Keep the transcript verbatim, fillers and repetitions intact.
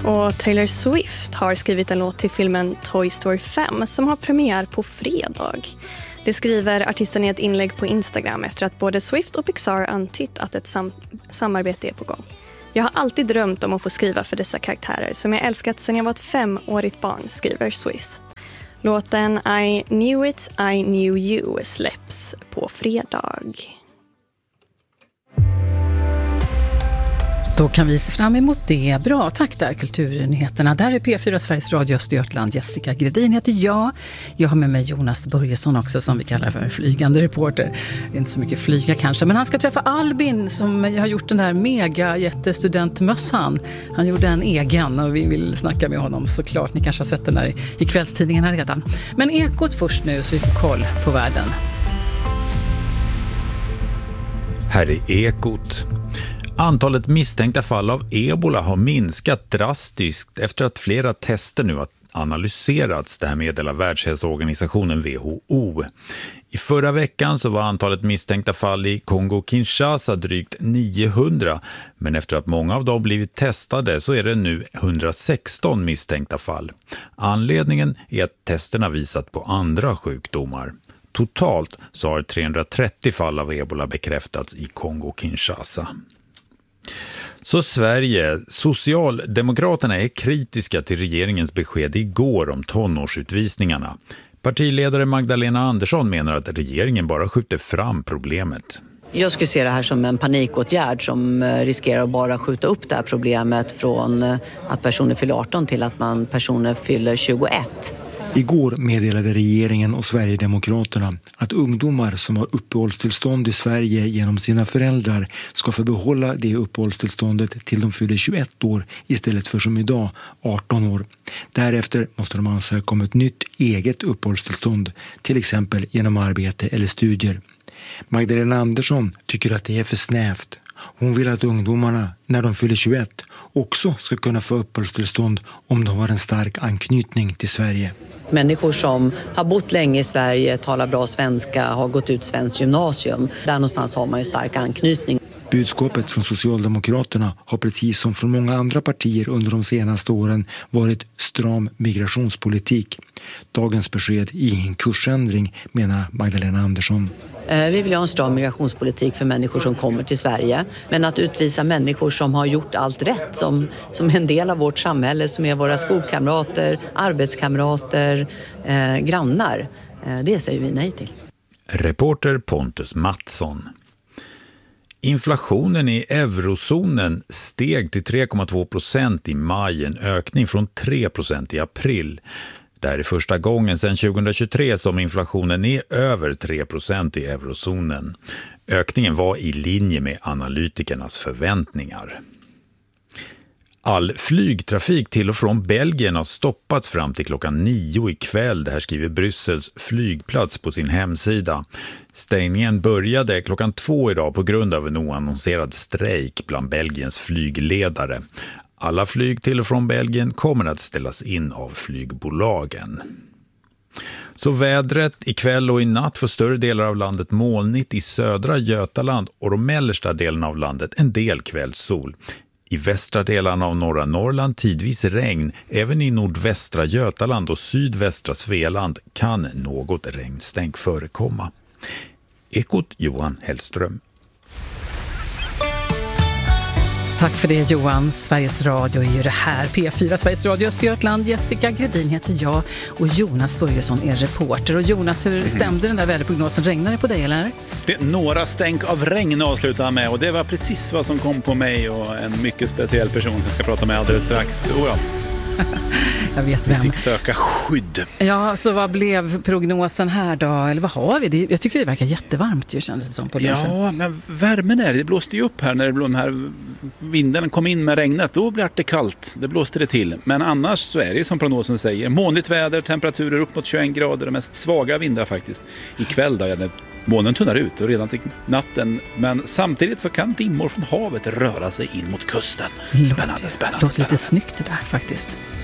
Och Taylor Swift har skrivit en låt till filmen Toy Story fem som har premiär på fredag. Det skriver artisten i ett inlägg på Instagram efter att både Swift och Pixar antytt att ett sam- samarbete är på gång. Jag har alltid drömt om att få skriva för dessa karaktärer som jag älskat sedan jag var ett femårigt barn, skriver Swift. Låten I Knew It, I Knew You släpps på fredag. Då kan vi se fram emot det. Bra, tack där Kulturnyheterna. Där är P fyra Sveriges Radio Östergötland. Jessica Gredin heter jag. Jag har med mig Jonas Börjesson också som vi kallar för flygande reporter. Det är inte så mycket flyga kanske, men han ska träffa Albin som har gjort den där mega jättestudentmössan. Han gjorde en egen och vi vill snacka med honom såklart. Ni kanske har sett den där i kvällstidningarna redan. Men Ekot först nu så vi får koll på världen. Här är Ekot. Antalet misstänkta fall av ebola har minskat drastiskt efter att flera tester nu har analyserats, det här meddelar Världshälsoorganisationen W H O. I förra veckan så var antalet misstänkta fall i Kongo-Kinshasa drygt niohundra, men efter att många av dem blivit testade så är det nu hundrasexton misstänkta fall. Anledningen är att testerna visat på andra sjukdomar. Totalt så har trehundratrettio fall av ebola bekräftats i Kongo-Kinshasa. Så Sverige, Socialdemokraterna är kritiska till regeringens besked igår om tonårsutvisningarna. Partiledare Magdalena Andersson menar att regeringen bara skjuter fram problemet. Jag skulle se det här som en panikåtgärd som riskerar att bara skjuta upp det här problemet från att personer fyller arton till att man personer fyller tjugoett. Igår meddelade regeringen och Sverigedemokraterna att ungdomar som har uppehållstillstånd i Sverige genom sina föräldrar ska få behålla det uppehållstillståndet till de fyller tjugoett år istället för som idag arton år. Därefter måste de ansöka om ett nytt eget uppehållstillstånd, till exempel genom arbete eller studier. Magdalena Andersson tycker att det är för snävt. Hon vill att ungdomarna, när de fyller tjugoett, också ska kunna få uppehållstillstånd om de har en stark anknytning till Sverige. Människor som har bott länge i Sverige, talar bra svenska, har gått ut svenskt gymnasium. Där någonstans har man ju stark anknytning. Budskapet från Socialdemokraterna har precis som från många andra partier under de senaste åren varit stram migrationspolitik. Dagens besked i en kursändring, menar Magdalena Andersson. Vi vill ha en stram migrationspolitik för människor som kommer till Sverige. Men att utvisa människor som har gjort allt rätt, som, som en del av vårt samhälle, som är våra skolkamrater, arbetskamrater, eh, grannar, eh, det säger vi nej till. Reporter Pontus Mattsson. Inflationen i eurozonen steg till tre komma två procent i maj, en ökning från tre procent i april. Det här är första gången sedan tjugohundratjugotre som inflationen är över tre procent i eurozonen. Ökningen var i linje med analytikernas förväntningar. All flygtrafik till och från Belgien har stoppats fram till klockan nio ikväll. Det här skriver Bryssels flygplats på sin hemsida. Stängningen började klockan två idag på grund av en oannonserad strejk bland Belgiens flygledare. Alla flyg till och från Belgien kommer att ställas in av flygbolagen. Så vädret ikväll och i natt för större delar av landet molnigt i södra Götaland och de mellersta delarna av landet en del kvällssol. I västra delarna av norra Norrland tidvis regn, även i nordvästra Götaland och sydvästra Svealand kan något regnstänk förekomma. Ekot Johan Hellström. Tack för det Johan. Sveriges Radio är ju det här. P fyra Sveriges Radio Östergötland. Jessica Gredin heter jag och Jonas Börjesson är reporter. Och Jonas, hur stämde den där väderprognosen? Regnar det på dig eller? Det, några stänk av regn avslutar med och det var precis vad som kom på mig och en mycket speciell person jag ska prata med alldeles strax. Oh ja. Jag vet vem. Vi fick söka skydd. Ja, så vad blev prognosen här då? Eller vad har vi? Det, jag tycker det verkar jättevarmt ju, kändes det som på lunchen. Ja, men värmen är det. Det blåste ju upp här när det blå, den här vinden kom in med regnet. Då blev det kallt. Det blåste det till. Men annars så är det som prognosen säger. Molnigt väder, temperaturer upp mot tjugoen grader. De mest svaga vindar faktiskt. Ikväll då är det månen tunnar ut och redan till natten. Men samtidigt så kan dimmor från havet röra sig in mot kusten. Spännande, spännande. Låter lite snyggt det där faktiskt.